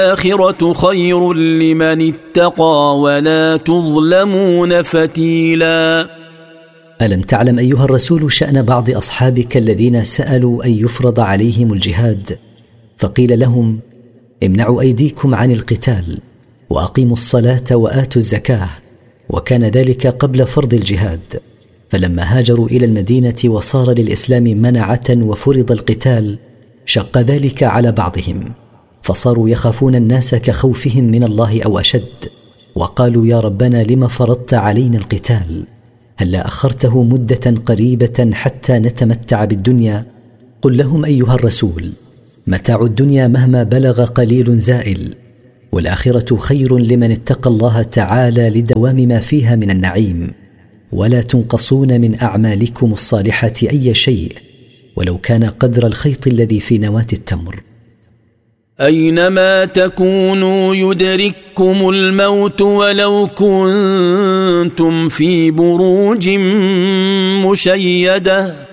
الآخرة خير لمن اتقى ولا تظلمون فتيلا. ألم تعلم أيها الرسول شأن بعض أصحابك الذين سألوا أن يفرض عليهم الجهاد فقيل لهم امنعوا أيديكم عن القتال وأقيموا الصلاة وآتوا الزكاة، وكان ذلك قبل فرض الجهاد. فلما هاجروا إلى المدينة وصار للإسلام منعة وفرض القتال شق ذلك على بعضهم، فصاروا يخافون الناس كخوفهم من الله أو أشد، وقالوا يا ربنا لم فرضت علينا القتال؟ هلا أخرته مدة قريبة حتى نتمتع بالدنيا؟ قل لهم أيها الرسول متاع الدنيا مهما بلغ قليل زائل، والآخرة خير لمن اتقى الله تعالى لدوام ما فيها من النعيم، ولا تنقصون من أعمالكم الصالحة أي شيء ولو كان قدر الخيط الذي في نواة التمر. أينما تكونوا يدرككم الموت ولو كنتم في بروج مشيدة